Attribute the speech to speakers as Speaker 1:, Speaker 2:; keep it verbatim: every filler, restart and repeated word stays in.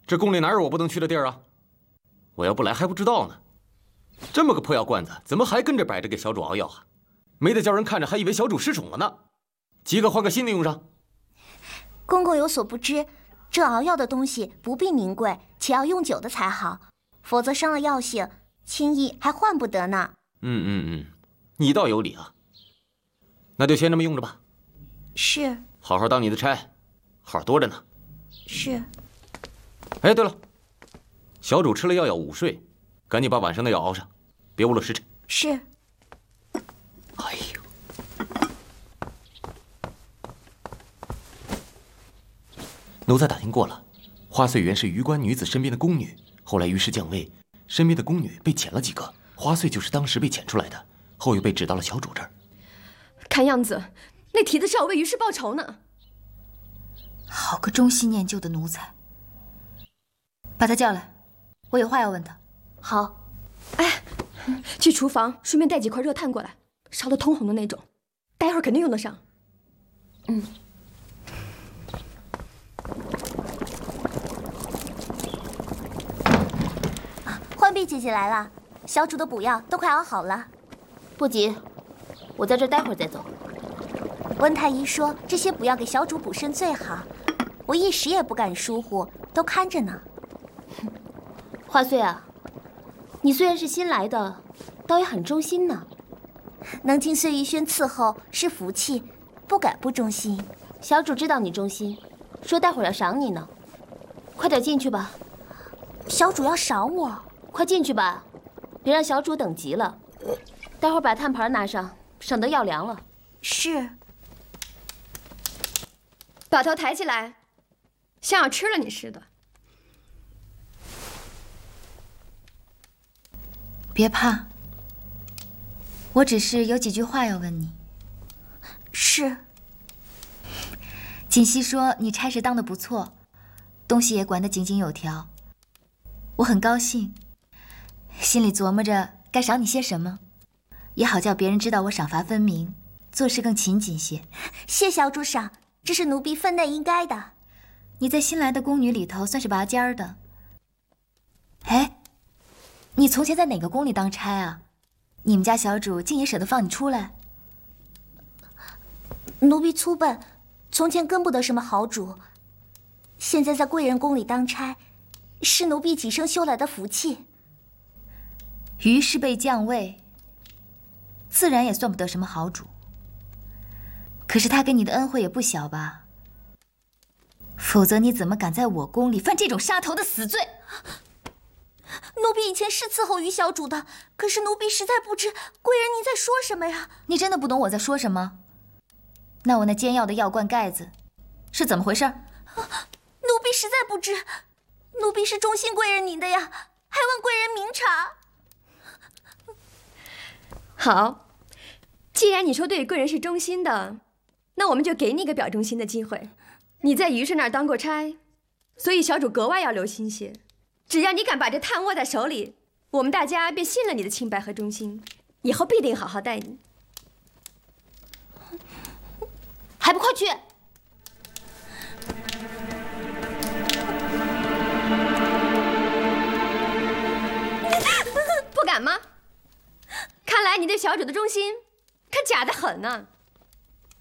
Speaker 1: 这宫里哪有我不能去的地儿啊？我要不来还不知道呢。这么个破药罐子，怎么还跟着摆着给小主熬药啊？没得叫人看着还以为小主失宠了呢。即刻换个新的用上。
Speaker 2: 公公有所不知，这熬药的东西不必名贵，且要用久的才好，否则伤了药性，轻易还换不得呢。
Speaker 1: 嗯嗯嗯，你倒有理啊。那就先这么用着吧。
Speaker 2: 是。
Speaker 1: 好好当你的差，好多着呢。
Speaker 2: 是。
Speaker 1: 哎，对了，小主吃了药要午睡，赶紧把晚上的药熬上，别误了时辰。
Speaker 2: 是。
Speaker 1: 哎呦，奴才打听过了，花穗原是余官女子身边的宫女，后来余氏降位，身边的宫女被遣了几个，花穗就是当时被遣出来的，后又被指到了小主这儿。
Speaker 3: 看样子，那蹄子是要为余氏报仇呢。
Speaker 4: 好个忠心念旧的奴才！把他叫来，我有话要问他。
Speaker 2: 好。
Speaker 3: 哎，去厨房顺便带几块热炭过来，烧得通红的那种，待会儿肯定用得上。
Speaker 2: 嗯。浣碧姐姐来了，小主的补药都快熬好了。
Speaker 5: 不急，我在这儿待会儿再走。
Speaker 2: 温太医说这些补药给小主补身最好，我一时也不敢疏忽，都看着呢。
Speaker 5: 花穗啊，你虽然是新来的，倒也很忠心呢。
Speaker 2: 能进碎玉轩伺候是福气，不敢不忠心。
Speaker 5: 小主知道你忠心，说待会儿要赏你呢。快点进去吧。
Speaker 2: 小主要赏我？
Speaker 5: 快进去吧，别让小主等急了。待会儿把炭盘拿上，省得药凉了。
Speaker 2: 是。
Speaker 3: 把头抬起来，像要吃了你似的。
Speaker 4: 别怕，我只是有几句话要问你。
Speaker 2: 是。
Speaker 4: 锦溪说你差事当得不错，东西也管得井井有条，我很高兴，心里琢磨着该赏你些什么，也好叫别人知道我赏罚分明，做事更勤谨些。
Speaker 2: 谢小主赏，这是奴婢分内应该的。
Speaker 4: 你在新来的宫女里头算是拔尖儿的。哎，你从前在哪个宫里当差啊？你们家小主竟也舍得放你出来？
Speaker 2: 奴婢粗笨，从前跟不得什么好主，现在在贵人宫里当差，是奴婢几生修来的福气。
Speaker 4: 于是被降位，自然也算不得什么好主。可是他给你的恩惠也不小吧？否则你怎么敢在我宫里犯这种杀头的死罪？
Speaker 2: 奴婢以前是伺候于小主的，可是奴婢实在不知贵人您在说什么呀？
Speaker 4: 你真的不懂我在说什么？那我那煎药的药罐盖子是怎么回事？
Speaker 2: 奴婢实在不知，奴婢是忠心贵人您的呀，还问贵人明察。
Speaker 3: 好，既然你说对贵人是忠心的，那我们就给你一个表忠心的机会。你在于氏那儿当过差，所以小主格外要留心些。只要你敢把这炭握在手里，我们大家便信了你的清白和忠心，以后必定好好待你。
Speaker 5: 还不快去！
Speaker 3: 不敢吗？看来你对小主的忠心可假得很呢。